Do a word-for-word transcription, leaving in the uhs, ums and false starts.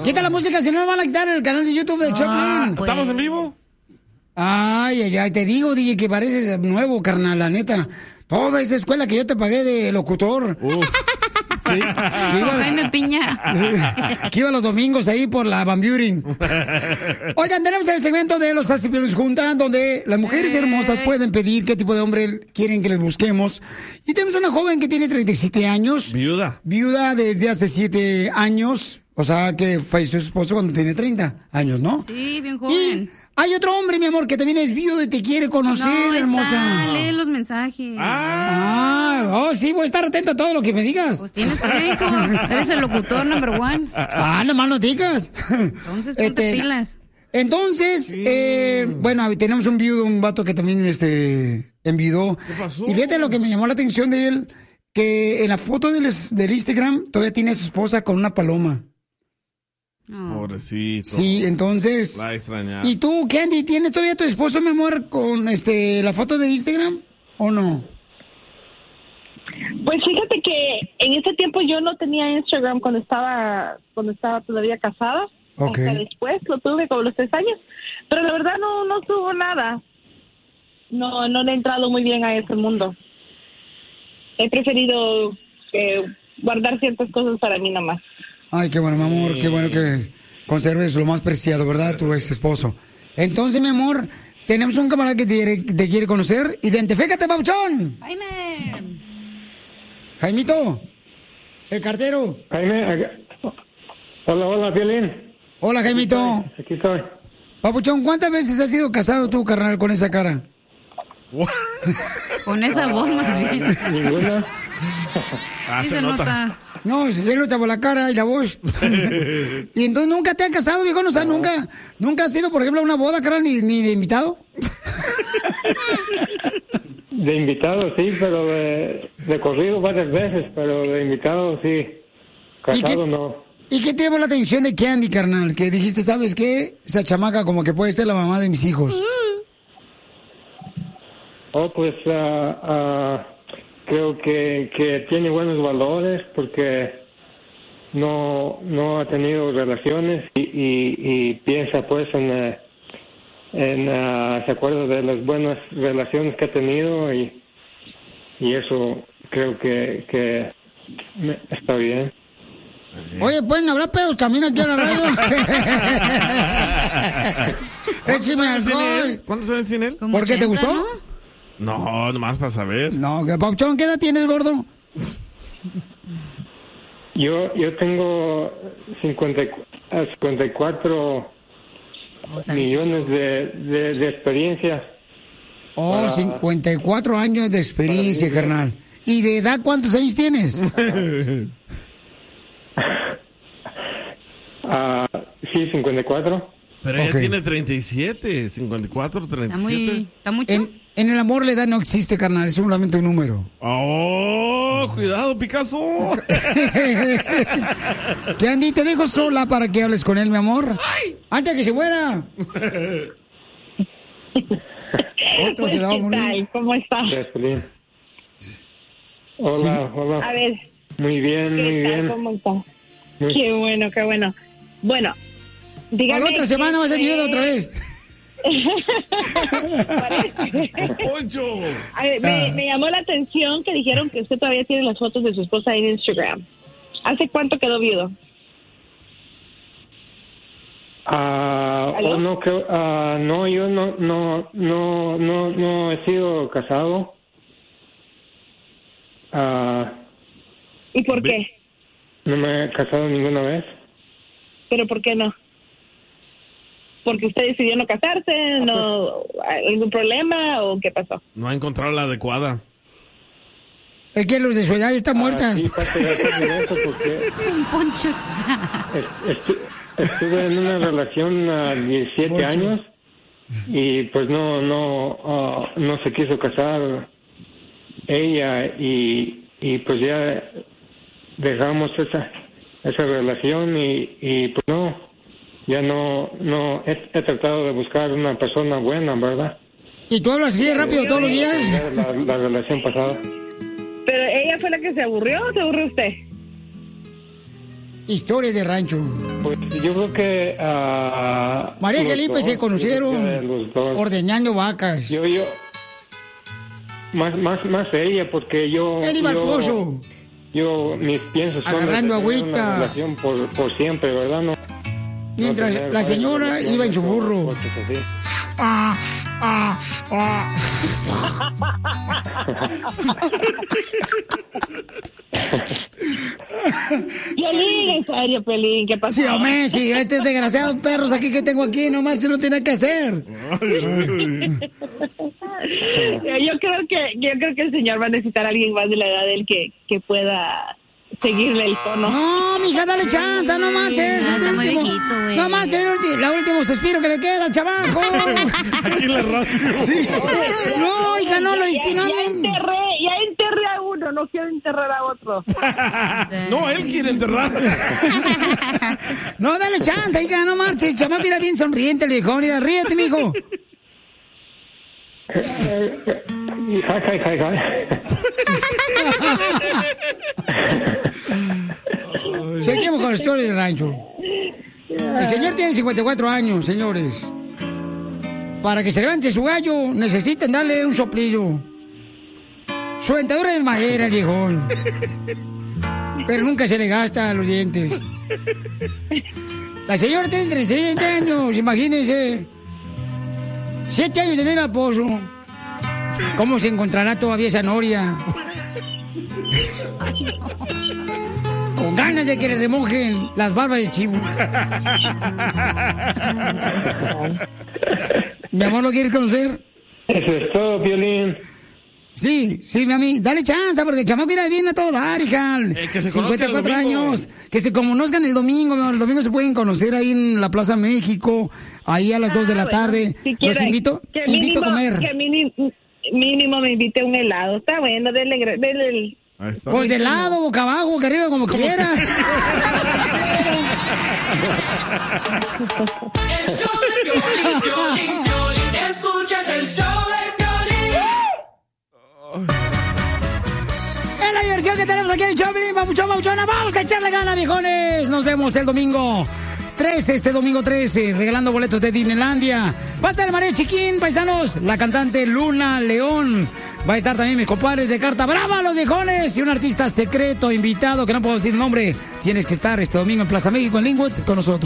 Quita la música, si no nos van a quitar el canal de YouTube de Choplin. Ah, pues. ¿Estamos en vivo? Ay, ay, ay, te digo, D J, que pareces nuevo, carnal, la neta. Toda esa escuela que yo te pagué de locutor. Uf. Que, que ibas, Jaime Piña. Que iba los domingos ahí por la Van Buren. Oigan, tenemos el segmento de los Sacipilones Juntas, donde las mujeres hermosas pueden pedir qué tipo de hombre quieren que les busquemos. Y tenemos una joven que tiene treinta y siete años. Viuda. Viuda desde hace siete años. O sea, que falleció su esposo cuando tenía treinta años, ¿no? Sí, bien joven. Y hay otro hombre, mi amor, que también es viudo y te quiere conocer, no, hermosa. Está, lee los mensajes. Ah, oh, sí, voy a estar atento a todo lo que me digas. Pues tienes que, hijo. Eres el locutor number one. Ah, nomás no digas. Entonces, ponte este, pilas. Entonces, sí. eh, bueno, tenemos un viudo, un vato que también este, enviudó. ¿Qué pasó? Y fíjate lo que me llamó la atención de él, que en la foto del, del Instagram todavía tiene a su esposa con una paloma. Oh. Pobrecito. Sí, entonces. La extrañaba. ¿Y tú, Candy, tienes todavía a tu esposo, mi amor, con este la foto de Instagram o no? Pues fíjate que en ese tiempo yo no tenía Instagram cuando estaba cuando estaba todavía casada. Okay. Hasta después lo tuve como los tres años. Pero la verdad no no subo nada. No no le he entrado muy bien a ese mundo. He preferido eh, guardar ciertas cosas para mí nomás. Ay, qué bueno, mi amor, qué bueno que conserves lo más preciado, ¿verdad? Tu ex esposo. Entonces, mi amor, tenemos un camarada que te, te quiere conocer. Identifícate, Pauchón. Jaime. Jaimito, el cartero. Jaime, hola, hola, Piolín. Hola, Jaimito. Aquí estoy. Aquí estoy. Papuchón, ¿cuántas veces has sido casado tú, carnal, con esa cara? Con esa voz, más bien. Ninguna. Ah, sí se, se nota. nota. No, se le nota por la cara y la voz. Y entonces nunca te has casado, viejo, o sea, no. nunca, nunca has ido, por ejemplo, a una boda, carnal, ni, ni de invitado. De invitado, sí, pero de, de corrido varias veces, pero de invitado, sí. Casado, ¿Y qué, no. ¿Y qué te llamó la atención de Candy, carnal? Que dijiste, ¿sabes qué? Esa chamaca como que puede ser la mamá de mis hijos. Oh, pues, uh, uh, creo que, que tiene buenos valores porque no no ha tenido relaciones y, y, y piensa pues en, uh, en uh, se acuerda de las buenas relaciones que ha tenido y, y eso creo que, que está bien. Oye, ¿pueden hablar pedos también aquí a la radio? Écheme alcohol. ¿Cuántos años tiene él? ¿Por qué te gustó? ¿no? No, nomás para saber. No, Pauchón, ¿qué edad tienes, gordo? Yo yo tengo cincuenta y cuatro oh, millones de, de, de experiencia. Oh, para... cincuenta y cuatro años de experiencia, carnal. ¿Y de edad cuántos años tienes? uh, sí, cincuenta y cuatro. Pero ella okay. tiene treinta y siete, cincuenta y cuatro, treinta y siete. Está, muy, está mucho. En, en el amor la edad no existe, carnal, es solamente un número. ¡Oh! ¡Cuidado, Picasso! Candy, te dejo sola para que hables con él, mi amor. ¡Ay! ¡Antes que se muera! Otro que ¿Qué tal? ¿Cómo está? Hola, sí. hola. A ver. Muy bien, muy tal? bien. ¿Cómo está? Muy... Qué bueno, qué bueno. Bueno, dígame. A la otra semana va a ser viuda otra vez. ¡Poncho! A ver, me, me llamó la atención que dijeron que usted todavía tiene las fotos de su esposa en Instagram. ¿Hace cuánto quedó viudo? Ah, uh, oh, no creo, uh, no, yo no, no, no, no, no he sido casado. Uh, ¿Y por qué? No me he casado ninguna vez. ¿Pero por qué no? ¿Porque usted decidió no casarse? ¿No algún problema o qué pasó? No ha encontrado la adecuada. Es que los de su edad están muertas. Ah, sí, parte de eso porque Un Poncho ya. Estu estuve en una relación a diecisiete Poncho. años y pues no no uh, no se quiso casar ella y y pues ya dejamos esa esa relación y y pues no ya no no he, he tratado de buscar una persona buena, ¿verdad? ¿Y tú hablas así rápido todos los días? La, la relación pasada. ¿Pero ella fue la que se aburrió o se aburrió usted? Historias de rancho. Pues yo creo que... Uh, María y Felipe se conocieron los dos. ordeñando vacas. Yo, yo... Más, más, más ella, porque yo... Él iba yo, al pozo. Yo, mis piensos son agarrando de tener agüita. una relación por, por siempre, ¿verdad? No, Mientras no la señora iba en su burro. Ah, ah, ah. Piolín, en serio, Piolín, ¿qué pasó? Sí, hombre, sí, estos desgraciados perros aquí que tengo aquí, nomás que no tiene que hacer. Yo creo que yo creo que el señor va a necesitar a alguien más de la edad de él que, que pueda seguirle el tono. No, mija, dale chance, no manches. No, es está el muy último. viejito, güey. No manches, el ulti- la último suspiro que le queda al chamaco. Aquí en la radio. Sí. No, hija, no, lo Ya, destinaron. ya enterré, ya enterré a uno, no quiero enterrar a otro. No, él quiere enterrar. No, dale chance, hija, no marches. El chamaco era bien sonriente, el viejón. Mira, ríete, mijo. Hi, hi, hi, hi. Seguimos con la historia del rancho. El señor tiene cincuenta y cuatro años, señores. Para que se levante su gallo, necesitan darle un soplillo. Su dentadura es madera, el viejón. Pero nunca se le gasta a los dientes. La señora tiene treinta y siete años, imagínense. Siete años de no ir al pozo. ¿Cómo se encontrará todavía esa noria? Con ganas de que le remojen las barbas de chivo. Mi amor, ¿lo quieres conocer? Eso es todo, Piolín. Sí, sí, mami, dale chance, porque el chamaco viene bien a todo dar, hija. Eh, que se cincuenta y cuatro conozcan el domingo. años. Que se conozcan el domingo, mi amor. El domingo se pueden conocer ahí en la Plaza México, ahí a las dos de la Ah, bueno, tarde. si Los quiere, invito, que invito mínimo, a comer. Que mínimo, mínimo me invite un helado. Está bueno, denle, gra- denle el... Ahí está. Pues de lado, boca abajo, boca arriba, como quieras. El show de Piolín, Piolín, Piolín. Escuchas el show de Piolín. Es la diversión que tenemos aquí en el show, Piolín, papuchón, papuchona. Vamos a echarle gana, viejones. Nos vemos el domingo trece, este domingo trece, regalando boletos de Disneylandia. Va a estar María Chiquín, paisanos, la cantante Luna León. Va a estar también mis compadres de Carta Brava, los viejones, y un artista secreto invitado, que no puedo decir el nombre. Tienes que estar este domingo en Plaza México, en Linwood, con nosotros.